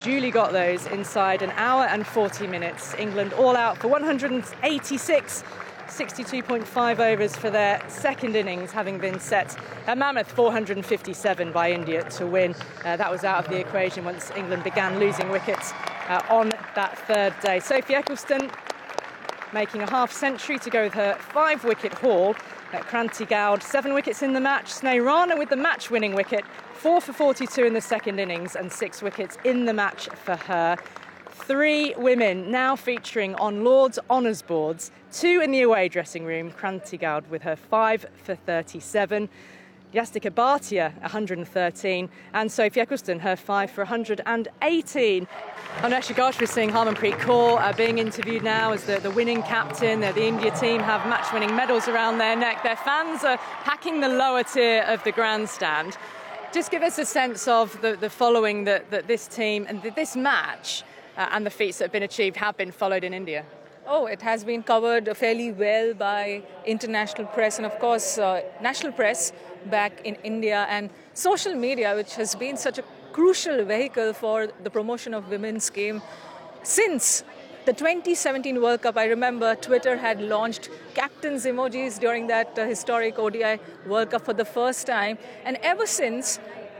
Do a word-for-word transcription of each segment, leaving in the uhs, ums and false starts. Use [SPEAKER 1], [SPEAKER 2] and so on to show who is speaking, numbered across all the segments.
[SPEAKER 1] duly got those inside an hour and forty minutes. England all out for one hundred eighty-six. sixty-two point five overs for their second innings, having been set a mammoth four hundred fifty-seven by India to win. Uh, that was out of the equation once England began losing wickets uh, on that third day. Sophie Ecclestone making a half century to go with her five-wicket haul. Uh, Kranti Gaud, seven wickets in the match. Sneh Rana with the match-winning wicket, four for forty-two in the second innings and six wickets in the match for her. Three women now featuring on Lord's honours boards, two in the away dressing room. Kranti Gaud with her five for thirty-seven, Yastika Bhatia one hundred thirteen, and Sophie Ecclestone her five for one hundred eighteen. On Anushka Ghosh, we're seeing Harmanpreet Kaur uh, being interviewed now as the, the winning captain. Uh, the India team have match-winning medals around their neck. Their fans are packing the lower tier of the grandstand. Just give us a sense of the, the following that, that this team and this match uh, and the feats that have been achieved have been followed in India.
[SPEAKER 2] Oh, it has been covered fairly well by international press and, of course, uh, national press back in India, and social media, which has been such a crucial vehicle for the promotion of women's game since the twenty seventeen World Cup. I remember Twitter had launched captain's emojis during that uh, historic O D I World Cup for the first time, and ever since,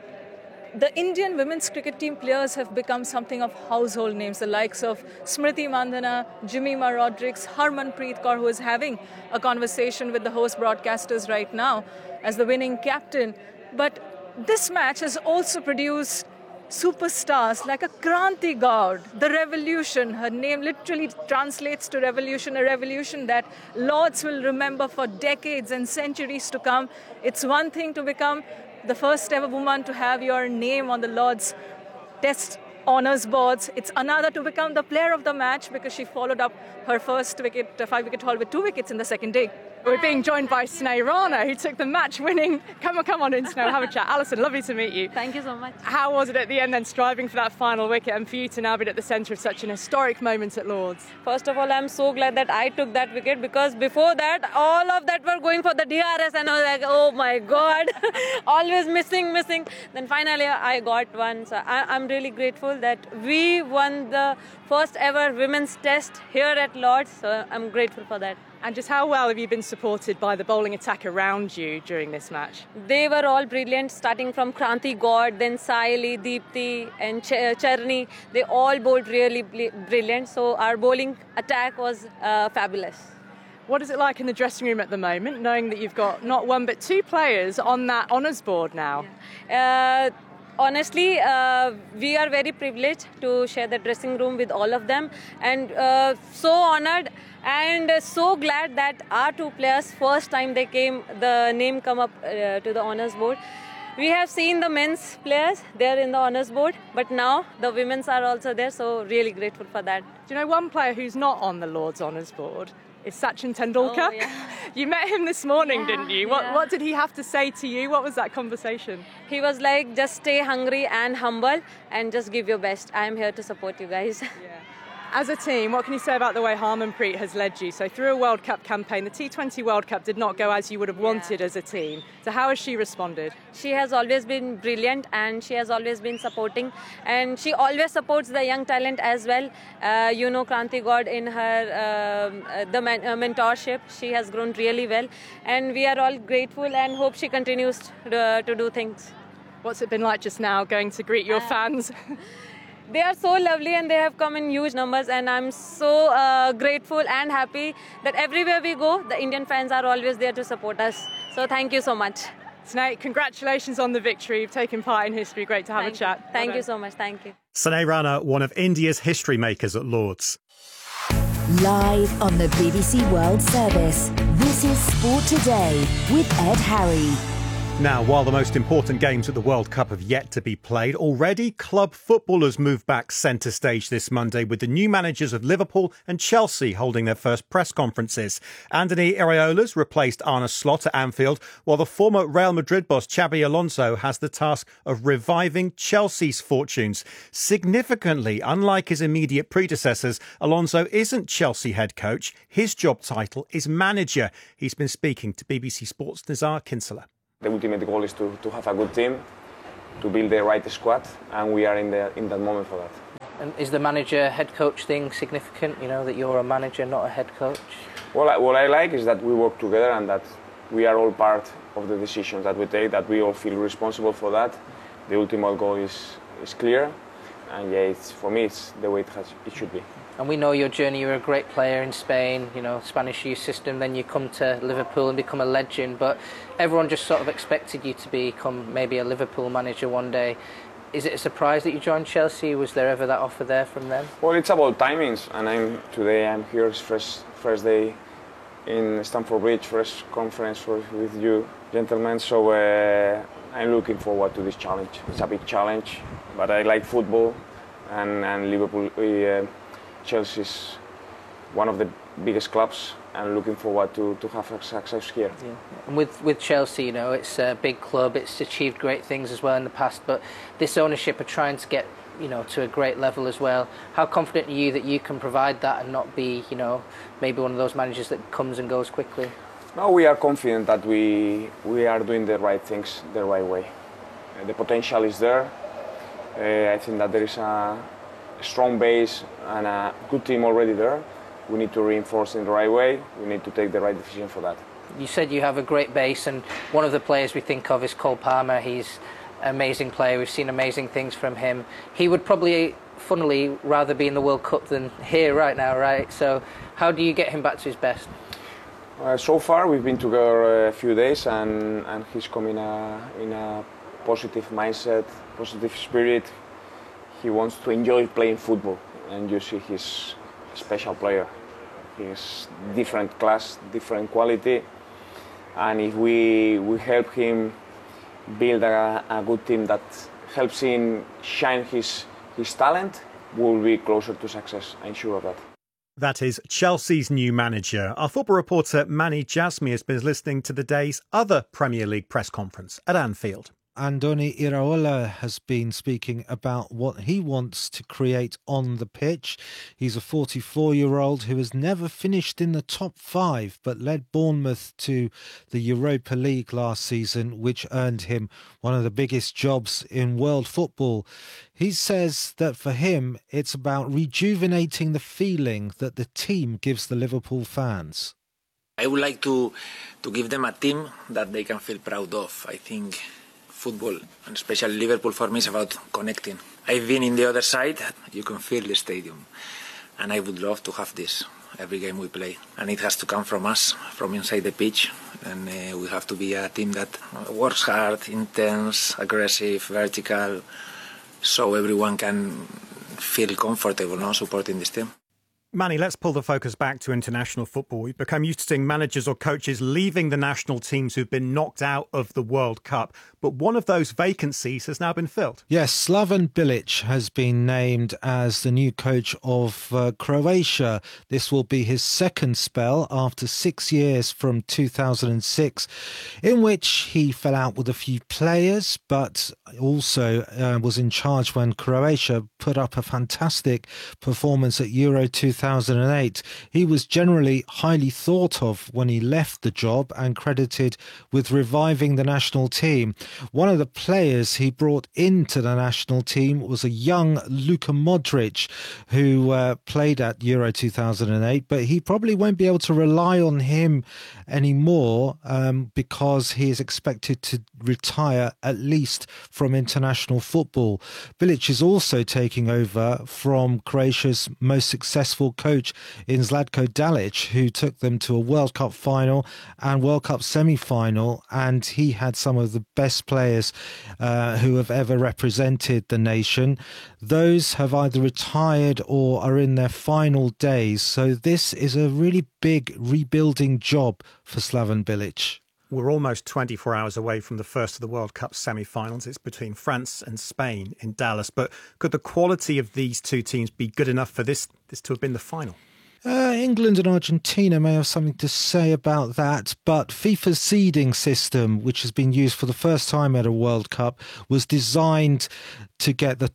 [SPEAKER 2] the Indian women's cricket team players have become something of household names, the likes of Smriti Mandhana, Jemimah Rodrigues, Harmanpreet Kaur, who is having a conversation with the host broadcasters right now as the winning captain. But this match has also produced superstars like a Kranti Gaud, the revolution. Her name literally translates to revolution, a revolution that Lords will remember for decades and centuries to come. It's one thing to become the first ever woman to have your name on the Lords Test honours boards. It's another to become the player of the match because she followed up her first wicket, five-wicket haul with two wickets in the second day.
[SPEAKER 1] We're being joined by Sneh Rana, who took the match-winning... Come on, come on in, Sneh, have a chat. Alison, lovely to meet you.
[SPEAKER 3] Thank you so much.
[SPEAKER 1] How was it at the end then, striving for that final wicket and for you to now be at the centre of such an historic moment at Lords?
[SPEAKER 3] First of all, I'm so glad that I took that wicket, because before that, all of that were going for the D R S, and I was like, oh my God, always missing, missing. Then finally, I got one. So I, I'm really grateful that we won the first ever women's test here at Lords. So I'm grateful for that.
[SPEAKER 1] And just how well have you been supported by the bowling attack around you during this match?
[SPEAKER 3] They were all brilliant, starting from Kranti Gaud, then Saili, Deepti and Ch- Charni. They all bowled really brilliant. So our bowling attack was uh, fabulous.
[SPEAKER 1] What is it like in the dressing room at the moment, knowing that you've got not one but two players on that honours board now?
[SPEAKER 3] Yeah. Uh, Honestly, uh, we are very privileged to share the dressing room with all of them, and uh, so honoured and so glad that our two players, first time they came, the name come up uh, to the honours board. We have seen the men's players there in the honours board, but now the women's are also there, so really grateful for that.
[SPEAKER 1] Do you know one player who's not on the Lord's honours board? Is Sachin Tendulkar.
[SPEAKER 3] Oh, yeah.
[SPEAKER 1] You met him this morning,
[SPEAKER 3] yeah,
[SPEAKER 1] didn't you? What,
[SPEAKER 3] yeah.
[SPEAKER 1] what did he have to say to you? What was that conversation?
[SPEAKER 3] He was like, just stay hungry and humble and just give your best. I am here to support you guys.
[SPEAKER 1] Yeah. As a team, what can you say about the way Harmanpreet has led you? So through a World Cup campaign, the T twenty World Cup did not go as you would have wanted yeah. as a team. So how has she responded? She
[SPEAKER 3] has always been brilliant, and she has always been supporting, and she always supports the young talent as well. Uh, you know, Kranti Gaud in her um, uh, the men- uh, mentorship, she has grown really well, and we are all grateful and hope she continues to, uh, to do things.
[SPEAKER 1] What's it been like just now going to greet your uh, fans?
[SPEAKER 3] They are so lovely and they have come in huge numbers, and I'm so uh, grateful and happy that everywhere we go, the Indian fans are always there to support us. So thank you so much.
[SPEAKER 1] Sneh, congratulations on the victory. You've taken part in history. Great to have
[SPEAKER 3] thank
[SPEAKER 1] a chat.
[SPEAKER 3] You. Thank well you so much. Thank you.
[SPEAKER 4] Sneh Rana, one of India's history makers at Lords.
[SPEAKER 5] Live on the B B C World Service, this is Sport Today with Ed Harry.
[SPEAKER 4] Now, while the most important games at the World Cup have yet to be played, already club footballers moved back centre stage this Monday with the new managers of Liverpool and Chelsea holding their first press conferences. Andoni Iraola's replaced Arne Slot at Anfield, while the former Real Madrid boss Xabi Alonso has the task of reviving Chelsea's fortunes. Significantly, unlike his immediate predecessors, Alonso isn't Chelsea head coach. His job title is manager. He's been speaking to B B C Sports' Nizar Kinsella.
[SPEAKER 6] The ultimate goal is to, to have a good team, to build the right squad, and we are in the in that moment for that. And is the manager head coach thing significant? You know, that you're a manager, not a head coach.
[SPEAKER 7] Well, I, what I like is that we work together and that we are all part of the decisions that we take. That we all feel responsible for that. The ultimate goal is is clear, and yeah, it's for me it's the way it has it should be.
[SPEAKER 6] And we know your journey. You're a great player in Spain, you know, Spanish youth system. Then you come to Liverpool and become a legend. But everyone just sort of expected you to become maybe a Liverpool manager one day. Is it a surprise that you joined Chelsea? Was there ever that offer there from them?
[SPEAKER 7] Well, it's about timings. And I'm today I'm here it's first first day in Stamford Bridge, first conference for, with you gentlemen. So uh, I'm looking forward to this challenge. It's a big challenge, but I like football, and and Liverpool. We, uh, Chelsea's one of the biggest clubs, and looking forward to, to have a success here.
[SPEAKER 6] Yeah. And with, with Chelsea, you know, it's a big club, it's achieved great things as well in the past, but this ownership are trying to get, you know, to a great level as well. How confident are you that you can provide that and not be, you know, maybe one of those managers that comes and goes quickly?
[SPEAKER 7] No, we are confident that we we are doing the right things the right way. Uh, the potential is there. Uh, I think that there is a strong base and a good team already there. We need to reinforce in the right way. We need to take the right decision for that.
[SPEAKER 6] You said you have a great base, and one of the players we think of is Cole Palmer. He's an amazing player. We've seen amazing things from him. He would probably, funnily, rather be in the World Cup than here right now, right? So how do you get him back to his best?
[SPEAKER 7] Uh, so far, we've been together a few days, and, and he's come in a, in a positive mindset, positive spirit. He wants to enjoy playing football, and you see he's a special player. He's different class, different quality, and if we we help him build a, a good team that helps him shine his his talent, we'll be closer to success. I'm sure of that.
[SPEAKER 4] That is Chelsea's new manager. Our football reporter Manny Jasmi has been listening to the day's other Premier League press conference at Anfield.
[SPEAKER 8] Andoni Iraola has been speaking about what he wants to create on the pitch. He's a forty-four-year-old who has never finished in the top five, but led Bournemouth to the Europa League last season, which earned him one of the biggest jobs in world football. He says that for him, it's about rejuvenating the feeling that the team gives the Liverpool fans.
[SPEAKER 9] I would like to, to give them a team that they can feel proud of. I think football, and especially Liverpool, for me, is about connecting. I've been in the other side, you can feel the stadium, and I would love to have this every game we play. And it has to come from us, from inside the pitch, and uh, we have to be a team that works hard, intense, aggressive, vertical, so everyone can feel comfortable now supporting this team.
[SPEAKER 4] Manny, let's pull the focus back to international football. We've become used to seeing managers or coaches leaving the national teams who've been knocked out of the World Cup. But one of those vacancies has now been filled.
[SPEAKER 8] Yes, Slaven Bilic has been named as the new coach of uh, Croatia. This will be his second spell after six years from two thousand six, in which he fell out with a few players, but also uh, was in charge when Croatia put up a fantastic performance at Euro two thousand eight. He was generally highly thought of when he left the job and credited with reviving the national team. One of the players he brought into the national team was a young Luka Modric, who uh, played at Euro two thousand eight, but he probably won't be able to rely on him anymore um, because he is expected to retire at least from international football. Bilic is also taking over from Croatia's most successful coach in Zlatko Dalic, who took them to a World Cup final and World Cup semi-final, and he had some of the best players uh, who have ever represented the nation. Those have either retired or are in their final days, so this is a really big rebuilding job for Slaven Bilic.
[SPEAKER 4] We're almost twenty-four hours away from the first of the World Cup semi-finals. It's between France and Spain in Dallas. But could the quality of these two teams be good enough for this, this to have been the final?
[SPEAKER 8] Uh, England and Argentina may have something to say about that, but FIFA's seeding system, which has been used for the first time at a World Cup, was designed to get the